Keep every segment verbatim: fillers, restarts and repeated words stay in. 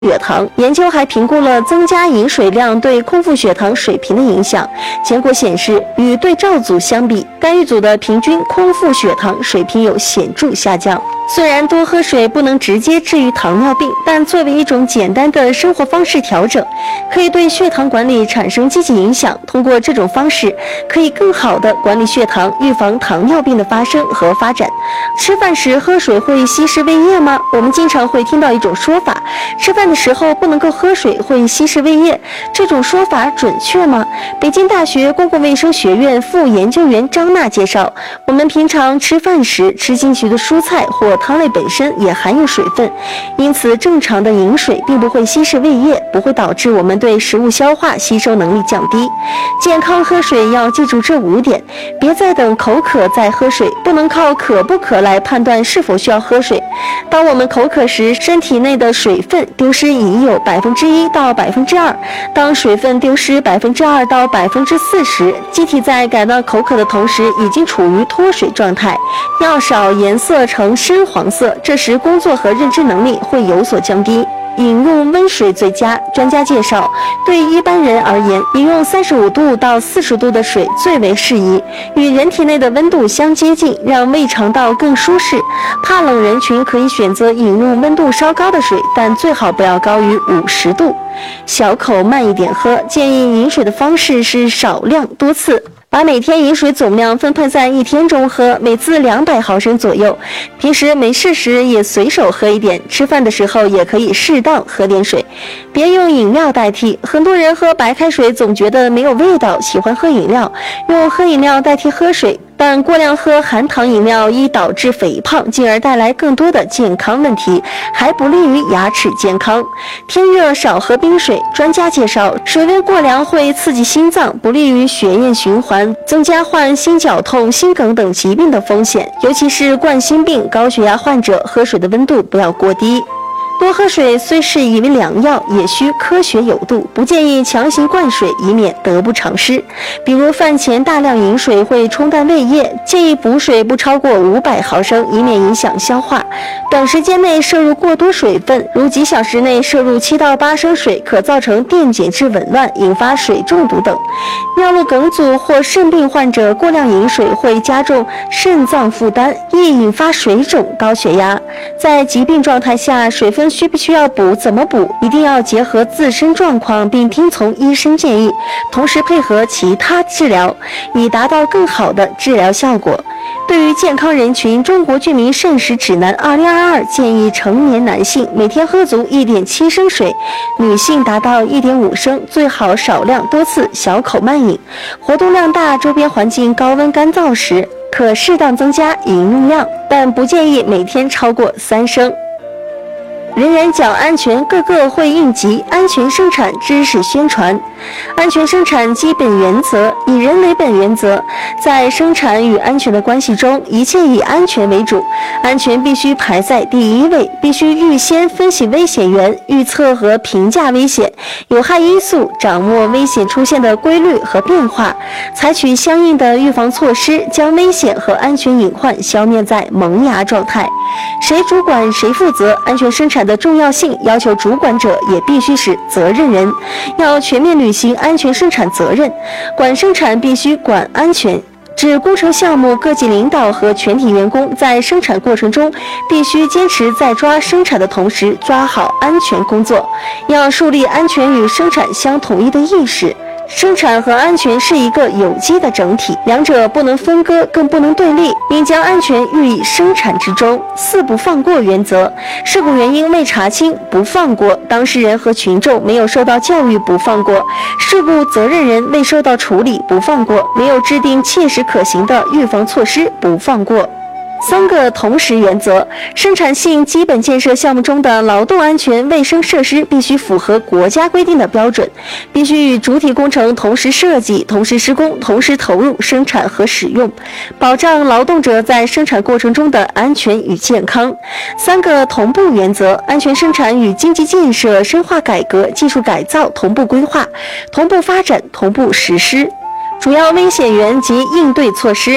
血糖研究还评估了增加饮水量对空腹血糖水平的影响，结果显示，与对照组相比，干预组的平均空腹血糖水平有显著下降。虽然多喝水不能直接治愈糖尿病，但作为一种简单的生活方式调整，可以对血糖管理产生积极影响。通过这种方式，可以更好地管理血糖，预防糖尿病的发生和发展。吃饭时喝水会稀释胃液吗？我们经常会听到一种说法，吃饭的时候不能够喝水，会稀释胃液。这种说法准确吗？北京大学公共卫生学院副研究员张娜介绍，我们平常吃饭时吃进去的蔬菜或汤类本身也含有水分，因此正常的饮水并不会稀释胃液，不会导致我们对食物消化吸收能力降低。健康喝水要记住这五点，别再等口渴再喝水，不能靠渴不渴来判断是否需要喝水。当我们口渴时，身体内的水分丢失已有百分之一到百分之二，当水分丢失百分之二到百分之四时，机体在感到口渴的同时已经处于脱水状态，尿少颜色呈深黄色，这时工作和认知能力会有所降低。饮用温水最佳。专家介绍，对一般人而言，饮用三十五度到四十度的水最为适宜，与人体内的温度相接近，让胃肠道更舒适。怕冷人群可以选择饮用温度稍高的水，但最好不要高于五十度。小口慢一点喝，建议饮水的方式是少量多次。把每天饮水总量分配在一天中喝，每次两百毫升左右。平时没事时也随手喝一点，吃饭的时候也可以适当喝点水，别用饮料代替。很多人喝白开水总觉得没有味道，喜欢喝饮料，用喝饮料代替喝水。但过量喝含糖饮料易导致肥胖，进而带来更多的健康问题，还不利于牙齿健康。天热少喝冰水。专家介绍，水温过凉会刺激心脏，不利于血液循环，增加患心绞痛、心梗等疾病的风险。尤其是冠心病、高血压患者，喝水的温度不要过低。多喝水虽是以为良药，也需科学有度，不建议强行灌水，以免得不偿失。比如饭前大量饮水会冲淡胃液，建议补水不超过五百毫升，以免影响消化。短时间内摄入过多水分，如几小时内摄入七到八升水，可造成电解质紊乱，引发水中毒等。尿路梗阻或肾病患者过量饮水会加重肾脏负担，易引发水肿、高血压。在疾病状态下，水分需不需要补，怎么补，一定要结合自身状况并听从医生建议，同时配合其他治疗，以达到更好的治疗效果。对于健康人群，中国居民膳食指南二零二二建议成年男性每天喝足 一点七升水，女性达到 一点五升，最好少量多次，小口慢饮。活动量大、周边环境高温干燥时，可适当增加饮用量，但不建议每天超过三升。人人讲安全，个个会应急。安全生产知识宣传。安全生产基本原则：以人为本原则。在生产与安全的关系中，一切以安全为主，安全必须排在第一位，必须预先分析危险源，预测和评价危险有害因素，掌握危险出现的规律和变化，采取相应的预防措施，将危险和安全隐患消灭在萌芽状态。谁主管谁负责，安全生产的重要性要求主管者也必须是责任人，要全面履行安全生产责任。管生产必须管安全，指工程项目各级领导和全体员工在生产过程中必须坚持在抓生产的同时抓好安全工作，要树立安全与生产相统一的意识。生产和安全是一个有机的整体，两者不能分割，更不能对立，应将安全寓意生产之中。四不放过原则：事故原因未查清，不放过；当事人和群众没有受到教育，不放过；事故责任人未受到处理，不放过；没有制定切实可行的预防措施，不放过。三个同时原则：生产性基本建设项目中的劳动安全卫生设施必须符合国家规定的标准，必须与主体工程同时设计、同时施工、同时投入生产和使用，保障劳动者在生产过程中的安全与健康。三个同步原则：安全生产与经济建设、深化改革、技术改造同步规划、同步发展、同步实施。主要危险源及应对措施：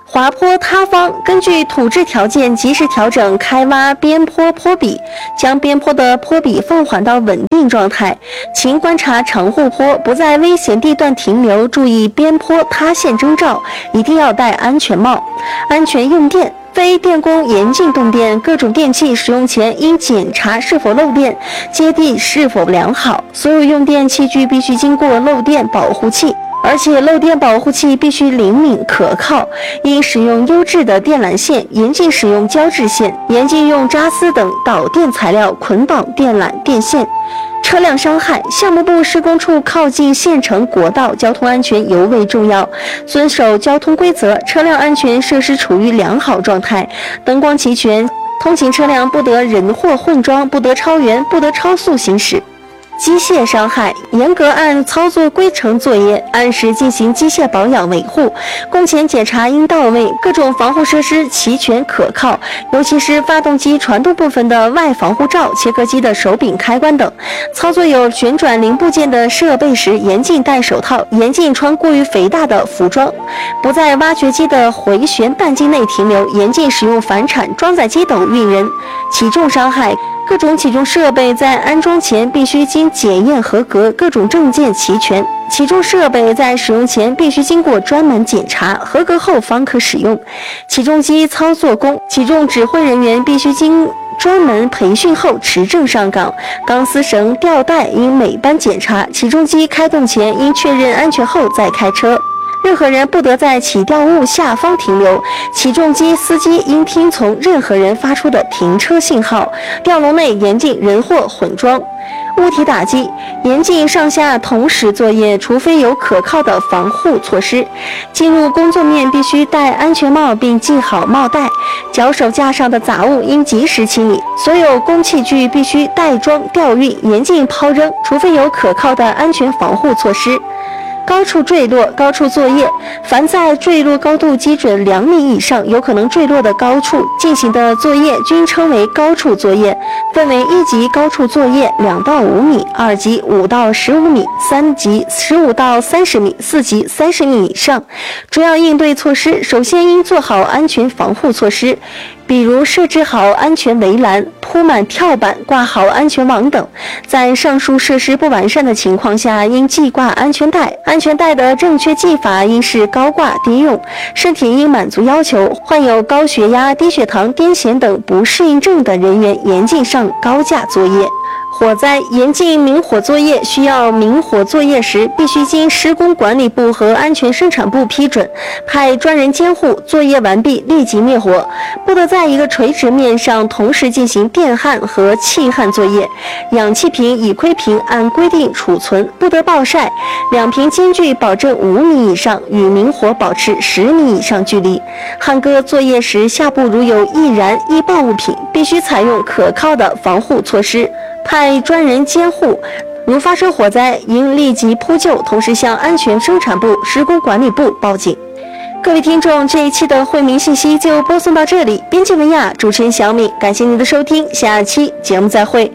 滑坡塌方，根据土质条件及时调整开挖边坡坡比，将边坡的坡比放缓到稳定状态。勤观察长护坡，不在危险地段停留，注意边坡塌陷征兆，一定要戴安全帽。安全用电。非电工严禁动电，各种电器使用前应检查是否漏电，接地是否良好。所有用电器具必须经过漏电保护器，而且漏电保护器必须灵敏可靠，应使用优质的电缆线，严禁使用胶质线，严禁用扎丝等导电材料捆绑电缆电线。车辆伤害，项目部施工处靠近县城国道，交通安全尤为重要。遵守交通规则，车辆安全设施处于良好状态，灯光齐全，通行车辆不得人货混装，不得超员，不得超速行驶。机械伤害，严格按操作规程作业，按时进行机械保养维护，工前检查应到位，各种防护设施齐全可靠，尤其是发动机传动部分的外防护罩、切割机的手柄开关等。操作有旋转零部件的设备时，严禁戴手套，严禁穿过于肥大的服装，不在挖掘机的回旋半径内停留，严禁使用反铲、装载机等运人。起重伤害，各种起重设备在安装前必须经检验合格，各种证件齐全。起重设备在使用前必须经过专门检查，合格后方可使用。起重机操作工，起重指挥人员必须经专门培训后持证上岗，钢丝绳、吊带应每班检查。起重机开动前应确认安全后再开车。任何人不得在起吊物下方停留，起重机司机应听从任何人发出的停车信号。吊笼内严禁人货混装。物体打击，严禁上下同时作业，除非有可靠的防护措施。进入工作面必须戴安全帽并系好帽带，脚手架上的杂物应及时清理。所有工器具必须带装吊运，严禁抛扔，除非有可靠的安全防护措施。高处坠落、高处作业，凡在坠落高度基准两米以上有可能坠落的高处进行的作业，均称为高处作业，分为一级高处作业两到五米，二级五到十五米，三级十五到三十米，四级三十米以上。主要应对措施，首先应做好安全防护措施，比如设置好安全围栏、铺满跳板、挂好安全网等。在上述设施不完善的情况下，应系挂安全带。安全带的正确系法应是高挂低用，身体应满足要求。患有高血压、低血糖、癫痫等不适应症的人员严禁上高架作业。火灾，严禁明火作业，需要明火作业时必须经施工管理部和安全生产部批准，派专人监护，作业完毕立即灭火，不得在一个垂直面上同时进行电焊和气焊作业。氧气瓶、乙烯瓶按规定储存，不得暴晒，两瓶间距保证五米以上，与明火保持十米以上距离。焊割作业时，下部如有易燃易爆物品，必须采用可靠的防护措施，派专人监护。如发生火灾，应立即扑救，同时向安全生产部、施工管理部报警。各位听众，这一期的惠民信息就播送到这里。编辑文雅，主持人小敏，感谢您的收听，下期节目再会。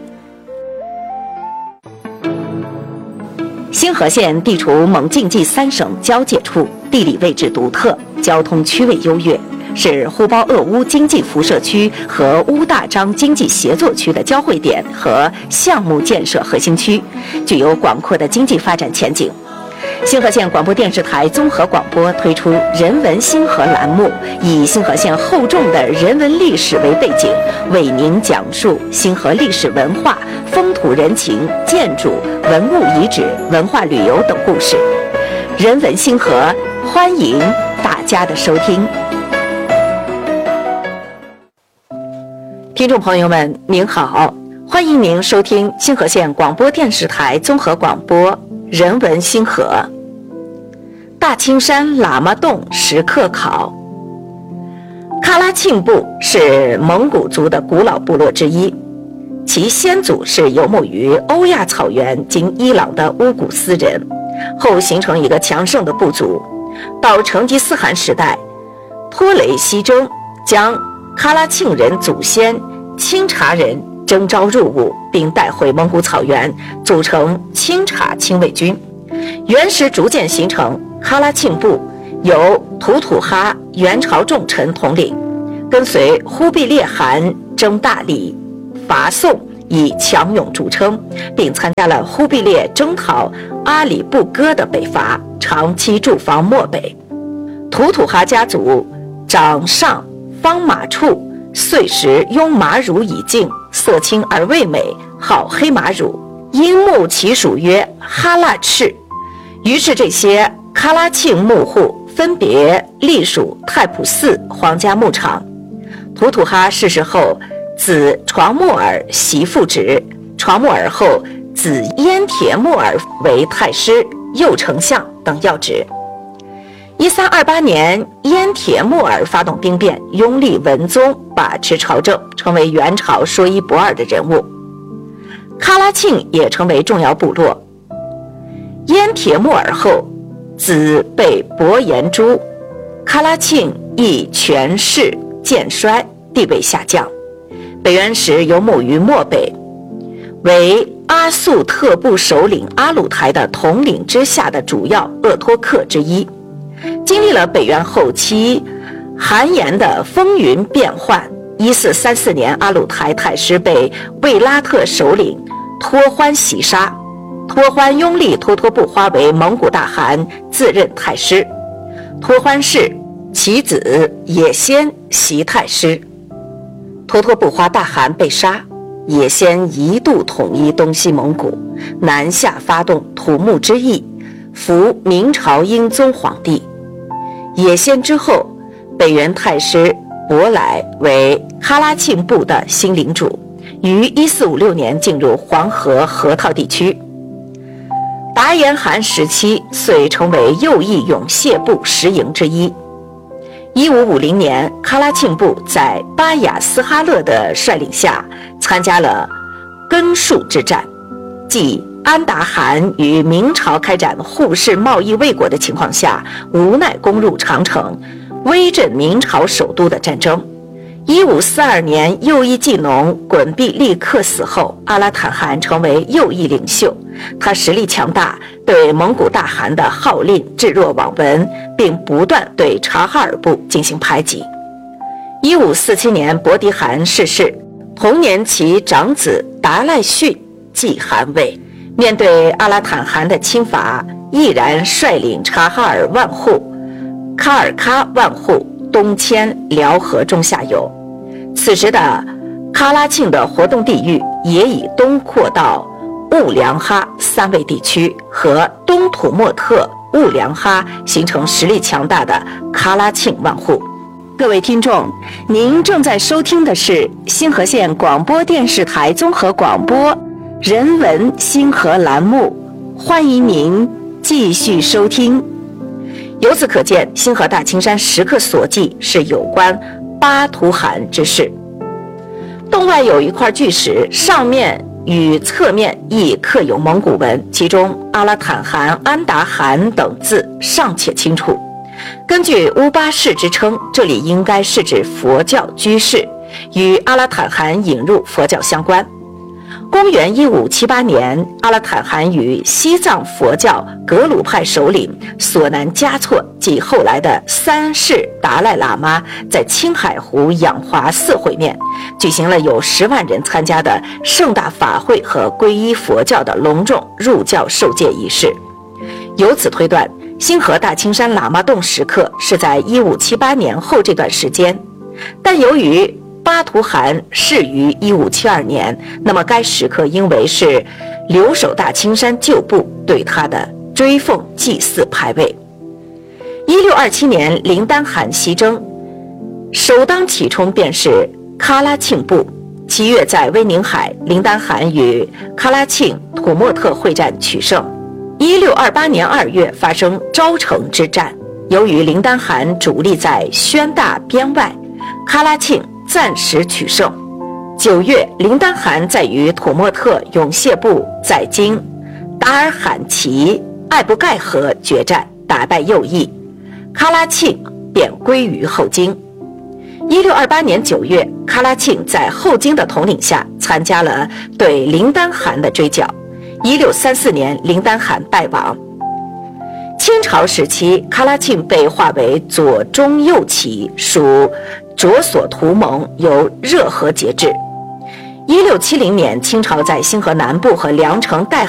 星河县地处蒙晋冀三省交界处，地理位置独特，交通区位优越，是呼包鄂乌经济辐射区和乌大章经济协作区的交汇点和项目建设核心区，具有广阔的经济发展前景。星河县广播电视台综合广播推出人文星河栏目，以星河县厚重的人文历史为背景，为您讲述星河历史文化、风土人情、建筑、文物遗址、文化旅游等故事。人文星河，欢迎大家的收听。听众朋友们，您好，欢迎您收听星河县广播电视台综合广播人文星河。大青山喇嘛洞石刻考。喀拉沁部是蒙古族的古老部落之一，其先祖是游牧于欧亚草原经伊朗的乌古斯人，后形成一个强盛的部族。到成吉思汗时代，托雷西征将喀拉沁人祖先清察人征召入伍，并带回蒙古草原，组成清察亲卫军。原时逐渐形成喀拉沁部， 由吐土哈元朝重臣统领，跟随忽必烈汗征大理、伐宋，以强勇著称，并参加了忽必烈征讨阿里不哥的北伐，长期驻防漠北。吐土哈家族长上方马处，岁时拥马乳以净，色清而味美，好黑马乳，因牧其属曰哈腊赤。于是这些喀拉沁牧户分别隶属太仆寺皇家牧场。吐土哈逝世后，子床木尔袭父职，床木尔后子燕铁木尔为太师、右丞相等要职。一三二八年，燕铁木尔发动兵变，拥立文宗，把持朝政，成为元朝说一不二的人物。喀拉沁也成为重要部落。燕铁木尔后，子被伯颜诛，喀拉沁亦权势渐衰，地位下降。北元时游牧于漠北，为阿速特部首领阿鲁台的统领之下的主要鄂托克之一。经历了北元后期韩延的风云变幻，一四三四年，阿鲁台太师被卫拉特首领托欢袭杀，托欢拥立脱脱不花为蒙古大汗，自任太师。托欢氏其子也先袭太师。脱脱不花大汗被杀，也先一度统一东西蒙古，南下发动土木之役，扶明朝英宗皇帝。也先之后，北元太师伯来为喀拉沁部的新领主，于一四五六年进入黄河河套地区。达延汗时期遂成为右翼勇谢部十营之一。一五五零年，喀拉沁部在巴雅斯哈勒的率领下参加了根戍之战，即安达汗与明朝开展互市贸易未果的情况下，无奈攻入长城，威震明朝首都的战争。一五四二年，右翼技农滚毕利克死后，阿拉坦汗成为右翼领袖。他实力强大，对蒙古大汗的号令置若罔闻，并不断对察哈尔部进行排挤。一五四七年，伯迪汗逝世，同年其长子达赖逊继汗位。面对阿拉坦汗的侵伐，毅然率领察哈尔万户、喀尔喀万户东迁辽河中下游。此时的喀拉沁的活动地域也以东扩到兀良哈三卫地区和东土默特、兀良哈，形成实力强大的喀拉沁万户。各位听众，您正在收听的是新河县广播电视台综合广播人文星河栏目，欢迎您继续收听。由此可见，星河大青山时刻所记是有关巴图汗之事。洞外有一块巨石，上面与侧面亦刻有蒙古文，其中阿拉坦汗、安达汗等字尚且清楚。根据乌巴氏之称，这里应该是指佛教居士，与阿拉坦汗引入佛教相关。公元一五七八年，阿拉坦汗与西藏佛教格鲁派首领索南嘉措及后来的三世达赖喇嘛在青海湖养华寺会面，举行了有十万人参加的盛大法会和皈依佛教的隆重入教受戒仪式。由此推断，星河大青山喇嘛洞时刻是在一五七八年后这段时间，但由于巴图汗逝于一五七二年，那么该时刻应为是留守大青山旧部对他的追奉祭祀牌位。一六二七年，林丹汗西征，首当其冲便是喀拉沁部。七月在威宁海，林丹汗与喀拉沁、土默特会战取胜。一六二八年二月发生昭城之战，由于林丹汗主力在宣大边外，喀拉沁暂时取胜。九月，林丹汗在与土默特永谢部在京达尔罕旗艾布盖河决战，打败右翼，喀拉沁便归于后金。一六二八年九月，喀拉沁在后金的统领下参加了对林丹汗的追剿。一六三四年，林丹汗败亡。 清朝时期，喀拉沁被划为左中右旗，属卓索图盟，由热河节制。一六七零年，清朝在星河南部和凉城代